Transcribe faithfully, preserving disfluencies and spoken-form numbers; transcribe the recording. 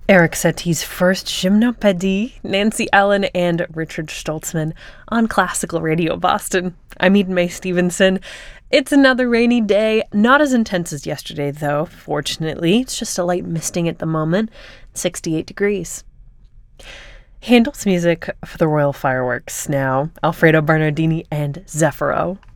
Eric Satie's first Gymnopédie, Nancy Allen and Richard Stoltzman on Classical Radio Boston. I'm Eden May Stevenson. It's another rainy day, not as intense as yesterday though, fortunately. It's just a light misting at the moment, sixty-eight degrees. Handel's music for the Royal Fireworks now, Alfredo Bernardini and Zeffiro.